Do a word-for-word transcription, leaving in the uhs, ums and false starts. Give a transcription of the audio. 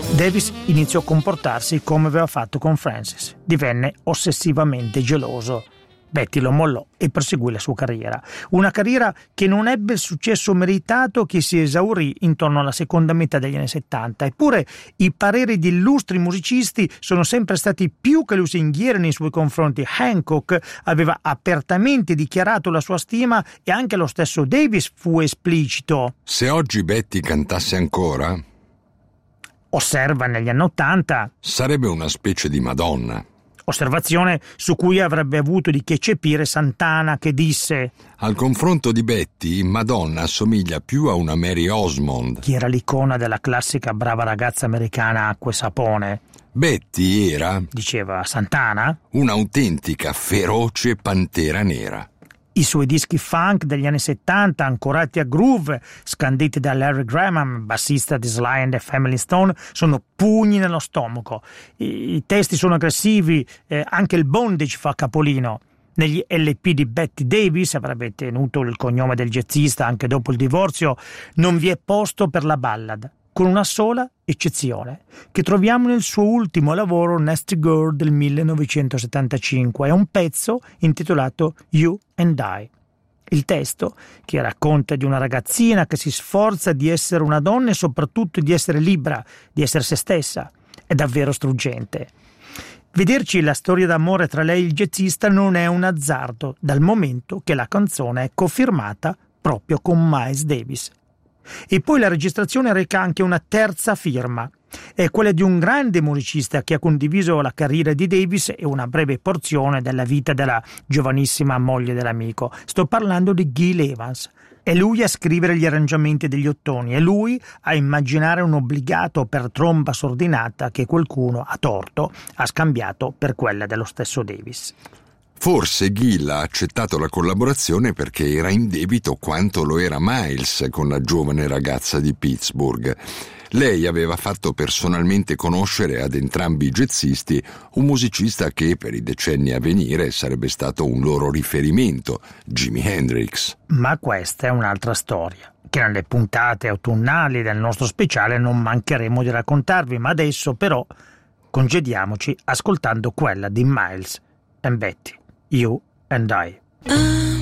Davis iniziò a comportarsi come aveva fatto con Francis. Divenne ossessivamente geloso. Betty lo mollò e proseguì la sua carriera. Una carriera che non ebbe il successo meritato, che si esaurì intorno alla seconda metà degli anni settanta. Eppure i pareri di illustri musicisti sono sempre stati più che lusinghieri nei suoi confronti. Hancock aveva apertamente dichiarato la sua stima e anche lo stesso Davis fu esplicito. Se oggi Betty cantasse ancora, osserva, negli anni Ottanta, sarebbe una specie di Madonna. Osservazione su cui avrebbe avuto di che eccepire Santana, che disse: al confronto di Betty, Madonna assomiglia più a una Mary Osmond, chi era l'icona della classica brava ragazza americana acqua e sapone. Betty era, diceva Santana, un'autentica feroce pantera nera. I suoi dischi funk degli anni settanta, ancorati a groove, scanditi da Larry Graham, bassista di Sly and the Family Stone, sono pugni nello stomaco. I, i testi sono aggressivi, eh, anche il bondage fa capolino. Negli L P di Betty Davis, avrebbe tenuto il cognome del jazzista anche dopo il divorzio, non vi è posto per la ballad, con una sola eccezione, che troviamo nel suo ultimo lavoro Nasty Girl del millenovecentosettantacinque. È un pezzo intitolato You and I. Il testo, che racconta di una ragazzina che si sforza di essere una donna e soprattutto di essere libera, di essere se stessa, è davvero struggente. Vederci la storia d'amore tra lei e il jazzista non è un azzardo, dal momento che la canzone è cofirmata proprio con Miles Davis. E poi la registrazione reca anche una terza firma. È quella di un grande musicista che ha condiviso la carriera di Davis e una breve porzione della vita della giovanissima moglie dell'amico. Sto parlando di Gil Evans. È lui a scrivere gli arrangiamenti degli ottoni, è lui a immaginare un obbligato per tromba sordinata che qualcuno, a torto, ha scambiato per quella dello stesso Davis. Forse Gil ha accettato la collaborazione perché era in debito quanto lo era Miles con la giovane ragazza di Pittsburgh. Lei aveva fatto personalmente conoscere ad entrambi i jazzisti un musicista che per i decenni a venire sarebbe stato un loro riferimento, Jimi Hendrix. Ma questa è un'altra storia, che nelle puntate autunnali del nostro speciale non mancheremo di raccontarvi, ma adesso però congediamoci ascoltando quella di Miles and Betty, You and I.